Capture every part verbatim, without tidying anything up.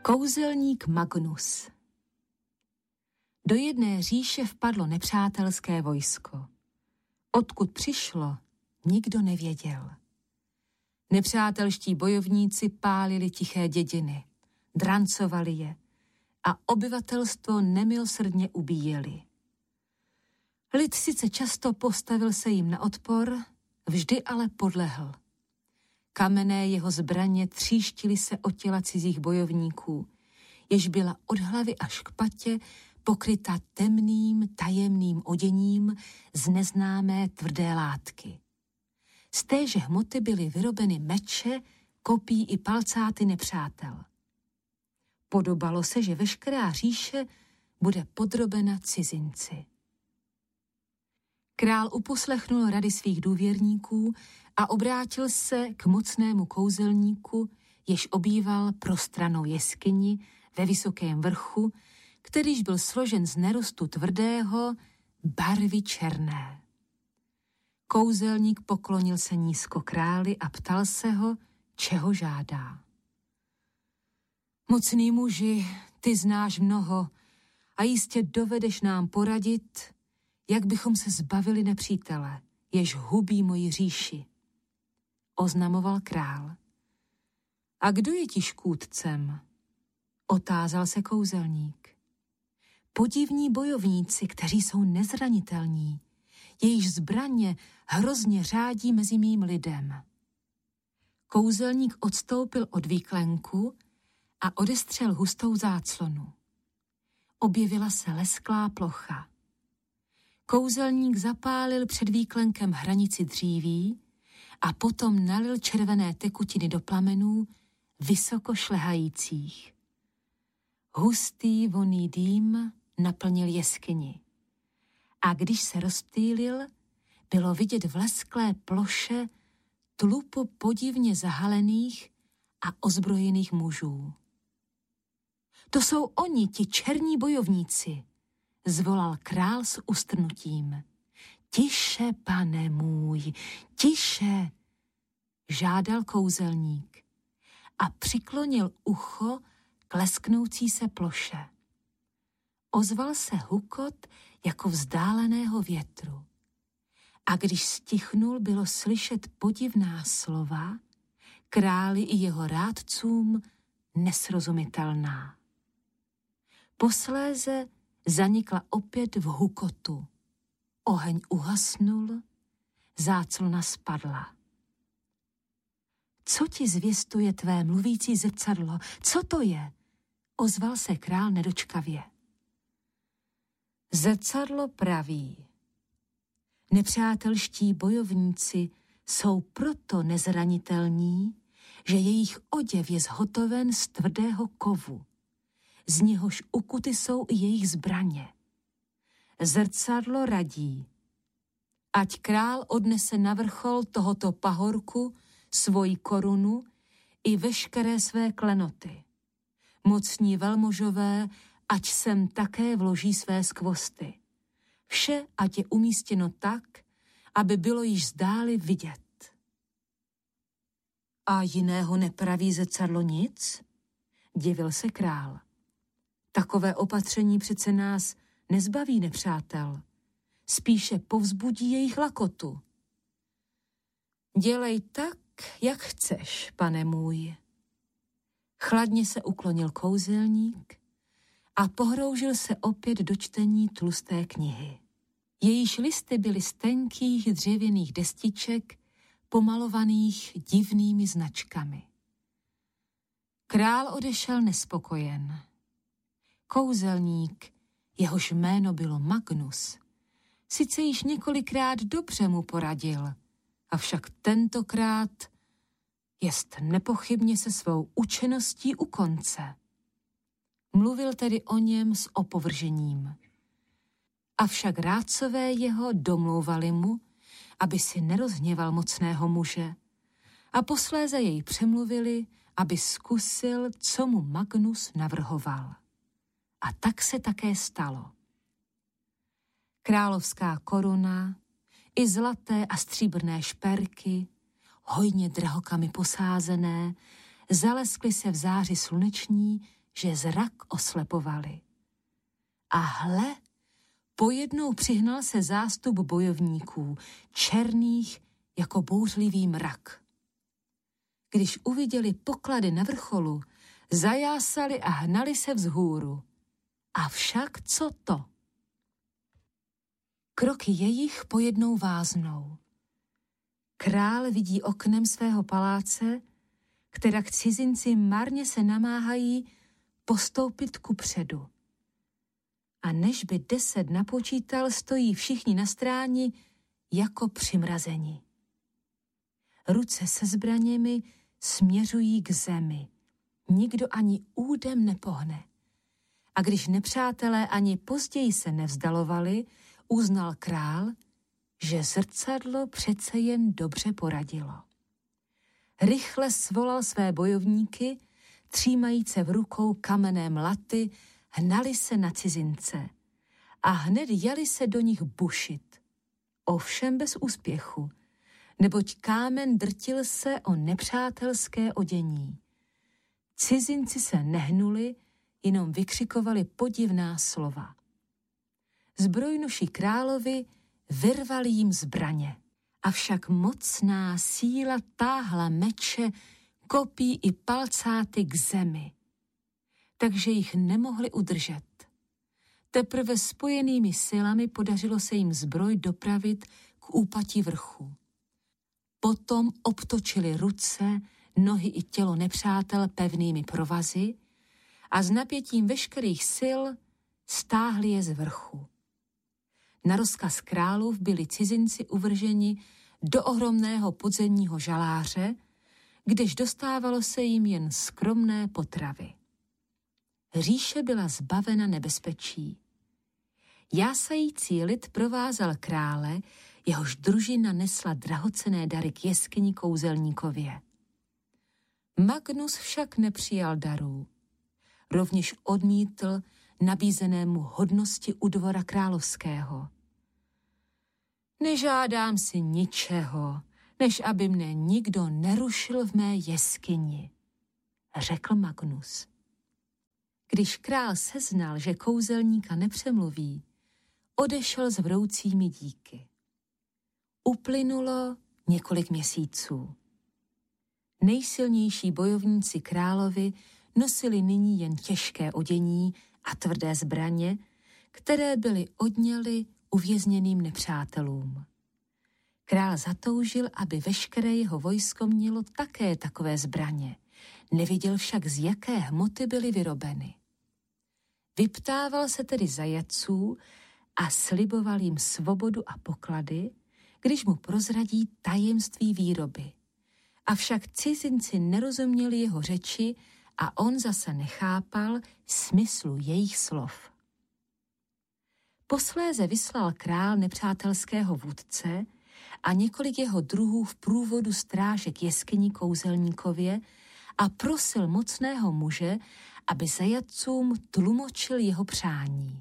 Kouzelník Magnus. Do jedné říše vpadlo nepřátelské vojsko. Odkud přišlo, nikdo nevěděl. Nepřátelští bojovníci pálili tiché dědiny, drancovali je a obyvatelstvo nemilosrdně ubíjeli. Lid sice často postavil se jim na odpor, vždy ale podlehl. Kamenné jeho zbraně tříštily se o těla cizích bojovníků, jež byla od hlavy až k patě pokryta temným, tajemným oděním z neznámé tvrdé látky. Z téže hmoty byly vyrobeny meče, kopí i palcáty nepřátel. Podobalo se, že veškerá říše bude podrobena cizinci. Král uposlechnul rady svých důvěrníků a obrátil se k mocnému kouzelníku, jež obýval prostranou jeskyni ve vysokém vrchu, kterýž byl složen z nerostu tvrdého, barvy černé. Kouzelník poklonil se nízko králi a ptal se ho, čeho žádá. Mocný muži, ty znáš mnoho a jistě dovedeš nám poradit, jak bychom se zbavili nepřítele, jež hubí moji říši. Oznamoval král. A kdo je ti škůdcem? Otázal se kouzelník. Podivní bojovníci, kteří jsou nezranitelní, jejichž zbraně hrozně řádí mezi mým lidem. Kouzelník odstoupil od výklenku a odestřel hustou záclonu. Objevila se lesklá plocha. Kouzelník zapálil před výklenkem hranici dříví a potom nalil červené tekutiny do plamenů vysoko šlehajících. Hustý vonný dým naplnil jeskyni. A když se rozptýlil, bylo vidět v lesklé ploše tlupu podivně zahalených a ozbrojených mužů. To jsou oni, ti černí bojovníci, zvolal král s ustrnutím. Tiše, pane můj, tiše, žádal kouzelník a přiklonil ucho k lesknoucí se ploše. Ozval se hukot jako vzdáleného větru. A když stichnul, bylo slyšet podivná slova, králi i jeho rádcům nesrozumitelná. Posléze zanikla opět v hukotu. Oheň uhasnul, záclona spadla. Co ti zvěstuje tvé mluvící zrcadlo? Co to je? Ozval se král nedočkavě. Zrcadlo praví. Nepřátelští bojovníci jsou proto nezranitelní, že jejich oděv je zhotoven z tvrdého kovu, z něhož ukuty jsou i jejich zbraně. Zrcadlo radí, ať král odnese na vrchol tohoto pahorku svoji korunu i veškeré své klenoty. Mocní velmožové, ať sem také vloží své skvosty. Vše, ať je umístěno tak, aby bylo již zdáli vidět. A jiného nepraví zrcadlo nic? Divil se král. Takové opatření přece nás nezbaví nepřátel, spíše povzbudí jejich lakotu. Dělej tak, jak chceš, pane můj. Chladně se uklonil kouzelník a pohroužil se opět do čtení tlusté knihy. Jejíž listy byly z tenkých dřevěných destiček, pomalovaných divnými značkami. Král odešel nespokojen. Kouzelník, jehož jméno bylo Magnus, sice již několikrát dobře mu poradil, avšak tentokrát jest nepochybně se svou učeností u konce. Mluvil tedy o něm s opovržením. Avšak rádcové jeho domlouvali mu, aby si nerozhněval mocného muže, a posléze jej přemluvili, aby zkusil, co mu Magnus navrhoval. A tak se také stalo. Královská koruna i zlaté a stříbrné šperky, hojně drahokamy posázené, zaleskly se v záři sluneční, že zrak oslepovali. A hle, pojednou přihnal se zástup bojovníků, černých jako bouřlivý mrak. Když uviděli poklady na vrcholu, zajásali a hnali se vzhůru. Avšak co to? Kroky jejich pojednou váznou. Král vidí oknem svého paláce, kterak cizinci marně se namáhají postoupit kupředu. A než by deset napočítal, stojí všichni na stráni jako přimrazeni. Ruce se zbraněmi směřují k zemi. Nikdo ani údem nepohne. A když nepřátelé ani později se nevzdalovali, uznal král, že zrcadlo přece jen dobře poradilo. Rychle svolal své bojovníky, třímajíce v rukou kamenné mlaty, hnali se na cizince a hned jali se do nich bušit. Ovšem bez úspěchu, neboť kámen drtil se o nepřátelské odění. Cizinci se nehnuli, jenom vykřikovali podivná slova. Zbrojnoši královi vyrvali jim zbraně. Avšak mocná síla táhla meče, kopí i palcáty k zemi. Takže jich nemohli udržet. Teprve spojenými silami podařilo se jim zbroj dopravit k úpatí vrchu. Potom obtočili ruce, nohy i tělo nepřátel pevnými provazy a s napětím veškerých sil stáhli je z vrchu. Na rozkaz králův byli cizinci uvrženi do ohromného podzemního žaláře, kdež dostávalo se jim jen skromné potravy. Říše byla zbavena nebezpečí. Jásající lid provázal krále, jehož družina nesla drahocenné dary k jeskyni kouzelníkově. Magnus však nepřijal darů. Rovněž odmítl nabízenému hodnosti u dvora královského. Nežádám si ničeho, než aby mne nikdo nerušil v mé jeskyni, řekl Magnus. Když král seznal, že kouzelníka nepřemluví, odešel s vroucími díky. Uplynulo několik měsíců. Nejsilnější bojovníci královi nosili nyní jen těžké odění a tvrdé zbraně, které byly odněly uvězněným nepřátelům. Král zatoužil, aby veškeré jeho vojsko mělo také takové zbraně. Neviděl však, z jaké hmoty byly vyrobeny. Vyptával se tedy zajatců a sliboval jim svobodu a poklady, když mu prozradí tajemství výroby. Avšak cizinci nerozuměli jeho řeči a on zase nechápal smyslu jejich slov. Posléze vyslal král nepřátelského vůdce a několik jeho druhů v průvodu stráže k jeskyni kouzelníkově a prosil mocného muže, aby zajatcům tlumočil jeho přání.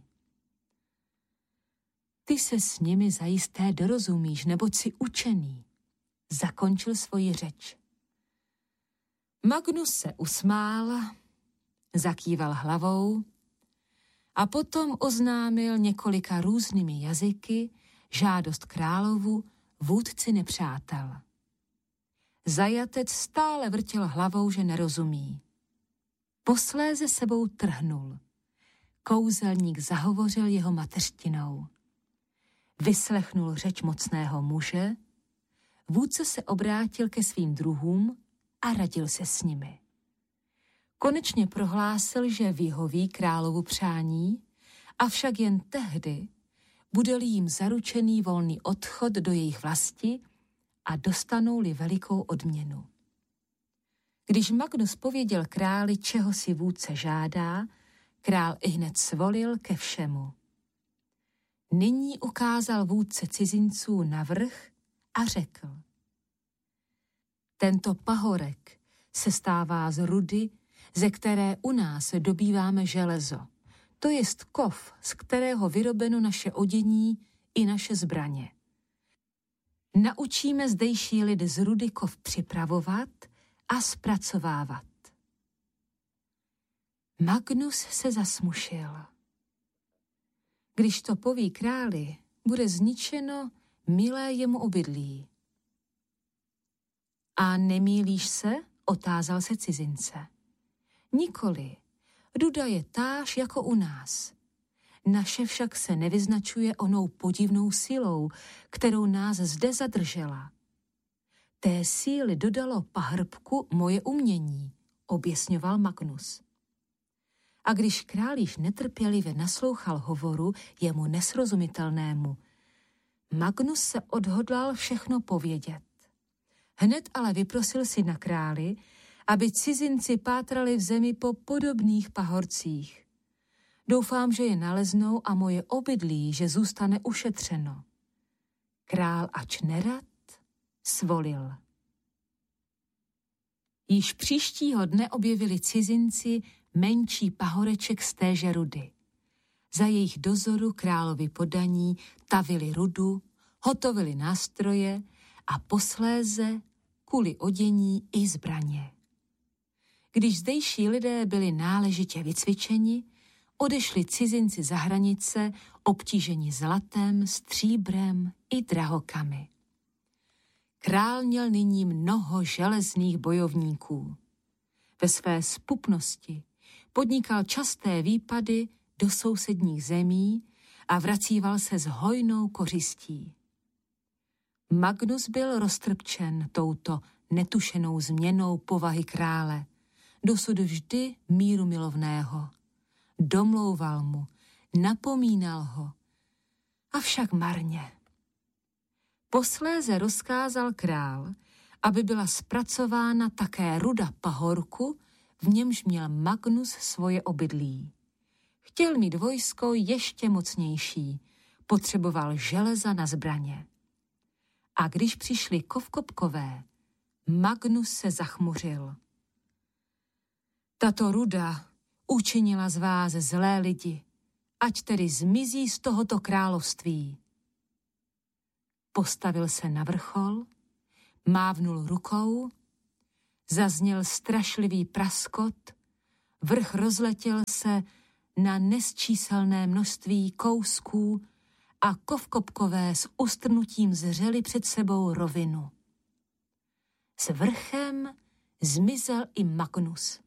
Ty se s nimi zajisté dorozumíš, neboť jsi učený, zakončil svoji řeč. Magnus se usmál, zakýval hlavou a potom oznámil několika různými jazyky žádost královu vůdci nepřátel. Zajatec stále vrtěl hlavou, že nerozumí. Posléze sebou trhnul. Kouzelník zahovořil jeho mateřštinou. Vyslechnul řeč mocného muže, vůdce se obrátil ke svým druhům a radil se s nimi. Konečně prohlásil, že vyhoví královu přání, avšak jen tehdy bude-li jim zaručený volný odchod do jejich vlasti a dostanou-li velikou odměnu. Když Magnus pověděl králi, čeho si vůdce žádá, král ihned svolil ke všemu. Nyní ukázal vůdce cizinců na vrch a řekl: Tento pahorek se stává z rudy, ze které u nás dobýváme železo. To jest kov, z kterého vyrobeno naše odění i naše zbraně. Naučíme zdejší lid z rudy kov připravovat a zpracovávat. Magnus se zasmušil. Když to poví králi, bude zničeno milé jemu obydlí. A nemýlíš se? Otázal se cizince. Nikoli, ruda je táž jako u nás. Naše však se nevyznačuje onou podivnou silou, kterou nás zde zadržela. Té síly dodalo pahrbku moje umění, objasňoval Magnus. A když král již netrpělivě naslouchal hovoru jemu nesrozumitelnému, Magnus se odhodlal všechno povědět. Hned ale vyprosil si na králi, aby cizinci pátrali v zemi po podobných pahorcích. Doufám, že je naleznou a moje obydlí, že zůstane ušetřeno. Král, ač nerad, svolil. Již příštího dne objevili cizinci menší pahoreček z téže rudy. Za jejich dozoru královi podaní tavili rudu, hotovili nástroje a posléze kuli odění i zbraně. Když zdejší lidé byli náležitě vycvičeni, odešli cizinci za hranice, obtíženi zlatem, stříbrem i drahokamy. Král měl nyní mnoho železných bojovníků. Ve své zpupnosti podnikal časté výpady do sousedních zemí a vracíval se s hojnou kořistí. Magnus byl roztrpčen touto netušenou změnou povahy krále, dosud vždy míru milovného. Domlouval mu, napomínal ho, avšak marně. Posléze rozkázal král, aby byla zpracována také ruda pahorku, v němž měl Magnus svoje obydlí. Chtěl mít vojsko ještě mocnější, potřeboval železa na zbraně. A když přišli Kovkopkové, Magnus se zachmuřil. Tato ruda učinila z vás zlé lidi, ať tedy zmizí z tohoto království. Postavil se na vrchol, mávnul rukou, zazněl strašlivý praskot, vrch rozletěl se na nesčíselné množství kousků a Kovkopkové s ustrnutím zřeli před sebou rovinu. S vrchem zmizel i Magnus.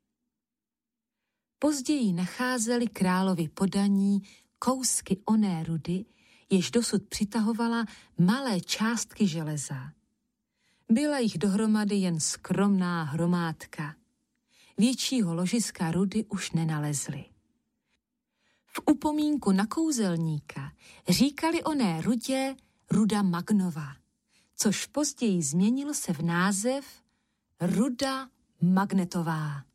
Později nacházeli královi podaní kousky oné rudy, jež dosud přitahovala malé částky železa. Byla jich dohromady jen skromná hromádka. Většího ložiska rudy už nenalezli. V upomínku na kouzelníka říkali oné rudě ruda Magnova, což později změnilo se v název ruda magnetová.